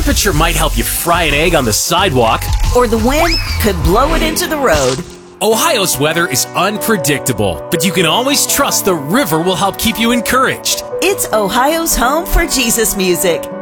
temperature might help you fry an egg on the sidewalk. Or the wind could blow it into the road. Ohio's weather is unpredictable, but you can always trust the river will help keep you encouraged. It's Ohio's home for Jesus music.